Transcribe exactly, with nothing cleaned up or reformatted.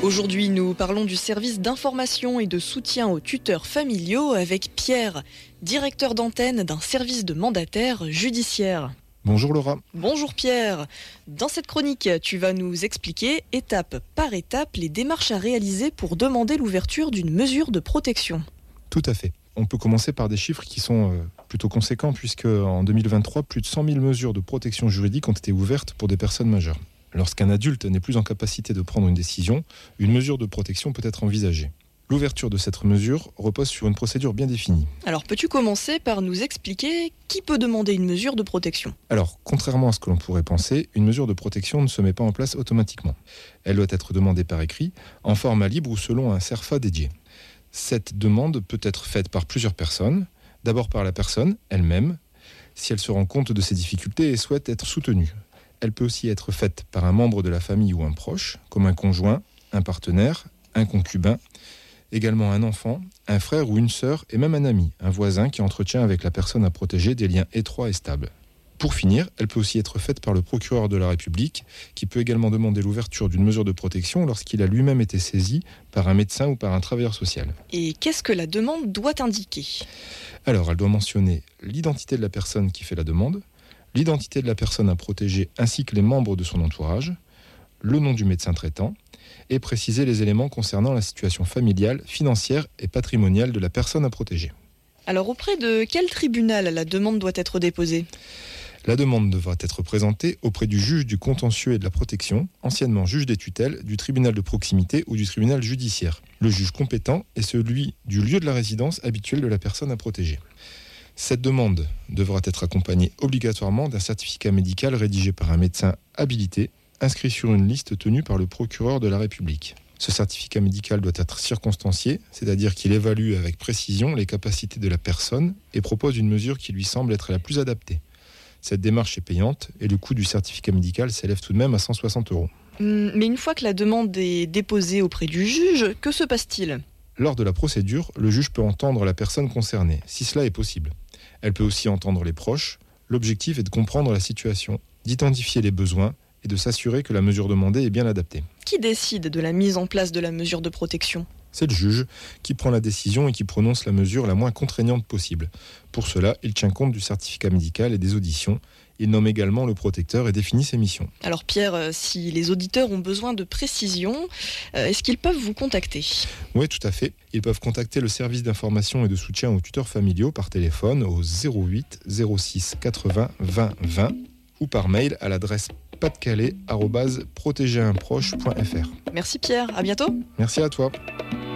Aujourd'hui, nous parlons du service d'information et de soutien aux tuteurs familiaux avec Pierre, directeur d'antenne d'un service de mandataires judiciaires. Bonjour Laura. Bonjour Pierre. Dans cette chronique, tu vas nous expliquer, étape par étape, les démarches à réaliser pour demander l'ouverture d'une mesure de protection. Tout à fait. On peut commencer par des chiffres qui sont euh, plutôt conséquents puisque en deux mille vingt-trois, plus de cent mille mesures de protection juridique ont été ouvertes pour des personnes majeures. Lorsqu'un adulte n'est plus en capacité de prendre une décision, une mesure de protection peut être envisagée. L'ouverture de cette mesure repose sur une procédure bien définie. Alors, peux-tu commencer par nous expliquer qui peut demander une mesure de protection ? Alors, contrairement à ce que l'on pourrait penser, une mesure de protection ne se met pas en place automatiquement. Elle doit être demandée par écrit, en format libre ou selon un CERFA dédié. Cette demande peut être faite par plusieurs personnes, d'abord par la personne elle-même, si elle se rend compte de ses difficultés et souhaite être soutenue. Elle peut aussi être faite par un membre de la famille ou un proche, comme un conjoint, un partenaire, un concubin, également un enfant, un frère ou une sœur et même un ami, un voisin qui entretient avec la personne à protéger des liens étroits et stables. Pour finir, elle peut aussi être faite par le procureur de la République, qui peut également demander l'ouverture d'une mesure de protection lorsqu'il a lui-même été saisi par un médecin ou par un travailleur social. Et qu'est-ce que la demande doit indiquer ? Alors, elle doit mentionner l'identité de la personne qui fait la demande, l'identité de la personne à protéger ainsi que les membres de son entourage, le nom du médecin traitant et préciser les éléments concernant la situation familiale, financière et patrimoniale de la personne à protéger. Alors auprès de quel tribunal la demande doit être déposée ? La demande devra être présentée auprès du juge du contentieux et de la protection, anciennement juge des tutelles, du tribunal de proximité ou du tribunal judiciaire. Le juge compétent est celui du lieu de la résidence habituelle de la personne à protéger. Cette demande devra être accompagnée obligatoirement d'un certificat médical rédigé par un médecin habilité, inscrit sur une liste tenue par le procureur de la République. Ce certificat médical doit être circonstancié, c'est-à-dire qu'il évalue avec précision les capacités de la personne et propose une mesure qui lui semble être la plus adaptée. Cette démarche est payante et le coût du certificat médical s'élève tout de même à cent soixante euros. Mais une fois que la demande est déposée auprès du juge, que se passe-t-il ? Lors de la procédure, le juge peut entendre la personne concernée, si cela est possible. Elle peut aussi entendre les proches. L'objectif est de comprendre la situation, d'identifier les besoins et de s'assurer que la mesure demandée est bien adaptée. Qui décide de la mise en place de la mesure de protection ? C'est le juge qui prend la décision et qui prononce la mesure la moins contraignante possible. Pour cela, il tient compte du certificat médical et des auditions. Il nomme également le protecteur et définit ses missions. Alors Pierre, si les auditeurs ont besoin de précision, est-ce qu'ils peuvent vous contacter ? Oui, tout à fait. Ils peuvent contacter le service d'information et de soutien aux tuteurs familiaux par téléphone au zéro huit zéro six quatre-vingts vingt vingt ou par mail à l'adresse pas-de-calais arobase protéger un proche point f r. Merci Pierre, à bientôt. Merci à toi.